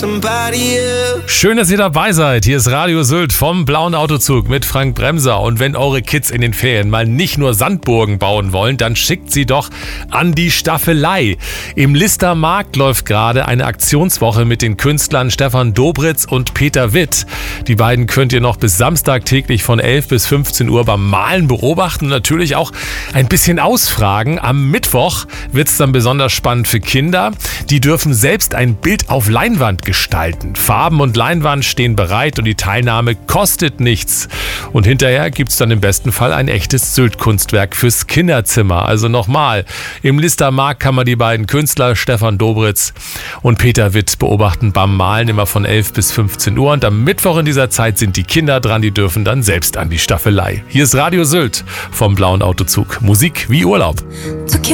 Schön, dass ihr dabei seid. Hier ist Radio Sylt vom Blauen Autozug mit Frank Bremser. Und wenn eure Kids in den Ferien mal nicht nur Sandburgen bauen wollen, dann schickt sie doch an die Staffelei. Im Lister Markt läuft gerade eine Aktionswoche mit den Künstlern Stefan Dobritz und Peter Witt. Die beiden könnt ihr noch bis Samstag täglich von 11 bis 15 Uhr beim Malen beobachten und natürlich auch ein bisschen ausfragen. Am Mittwoch wird es dann besonders spannend für Kinder. Die dürfen selbst ein Bild auf Leinwand gestalten. Farben und Leinwand stehen bereit und die Teilnahme kostet nichts. Und hinterher gibt es dann im besten Fall ein echtes Sylt-Kunstwerk fürs Kinderzimmer. Also nochmal, im Lister Markt kann man die beiden Künstler Stefan Dobritz und Peter Witt beobachten beim Malen immer von 11 bis 15 Uhr. Und am Mittwoch in dieser Zeit sind die Kinder dran, die dürfen dann selbst an die Staffelei. Hier ist Radio Sylt vom Blauen Autozug. Musik wie Urlaub.